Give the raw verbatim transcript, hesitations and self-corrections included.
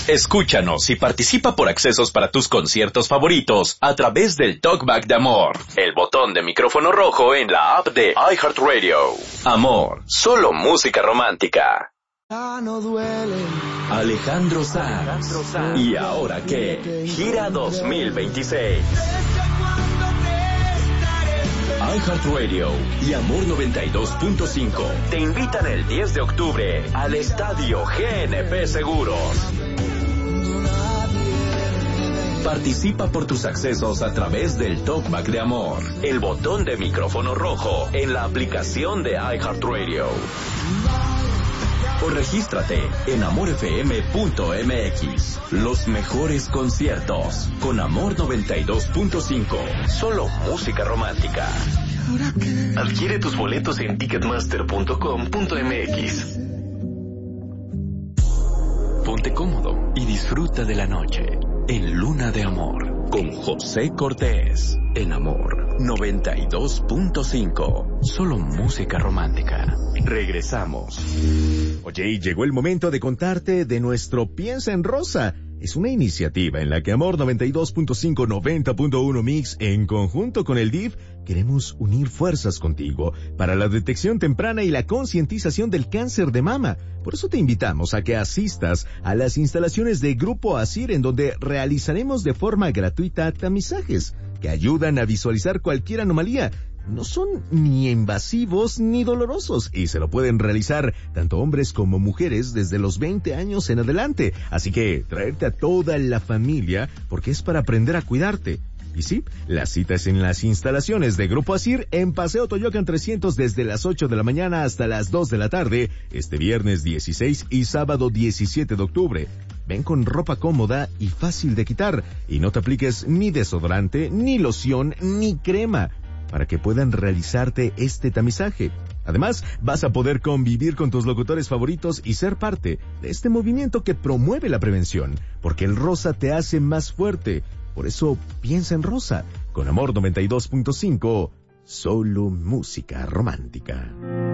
Escúchanos y participa por accesos para tus conciertos favoritos a través del Talkback de Amor, el botón de micrófono rojo en la app de iHeartRadio. Amor, solo música romántica. Ya no duele. Alejandro Sanz. ¿Y ahora qué? Gira dos mil veintiséis. iHeartRadio y Amor noventa y dos punto cinco te invitan el diez de octubre al Estadio G N P Seguros. Participa por tus accesos a través del Talkback de Amor, el botón de micrófono rojo en la aplicación de iHeartRadio. O regístrate en amor f m punto m x. Los mejores conciertos con Amor noventa y dos punto cinco. Solo música romántica. Adquiere tus boletos en ticketmaster punto com punto m x. Ponte cómodo y disfruta de la noche en Luna de Amor con José Cortés en Amor noventa y dos punto cinco. Solo música romántica. Regresamos. Oye, y llegó el momento de contarte de nuestro Piensa en Rosa. Es una iniciativa en la que Amor noventa y dos punto cinco, noventa punto uno Mix, en conjunto con el D I F, queremos unir fuerzas contigo para la detección temprana y la concientización del cáncer de mama. Por eso te invitamos a que asistas a las instalaciones de Grupo ASIR, en donde realizaremos de forma gratuita tamizajes que ayudan a visualizar cualquier anomalía. No son ni invasivos ni dolorosos y se lo pueden realizar tanto hombres como mujeres desde los veinte años en adelante. Así que traerte a toda la familia porque es para aprender a cuidarte. Y sí, la cita es en las instalaciones de Grupo ASIR en Paseo Toyocan trescientos desde las ocho de la mañana hasta las dos de la tarde, este viernes dieciséis y sábado diecisiete de octubre. Ven con ropa cómoda y fácil de quitar y no te apliques ni desodorante, ni loción, ni crema, para que puedan realizarte este tamizaje. Además, vas a poder convivir con tus locutores favoritos y ser parte de este movimiento que promueve la prevención, porque el rosa te hace más fuerte. Por eso, piensa en rosa. Con Amor noventa y dos punto cinco, solo música romántica.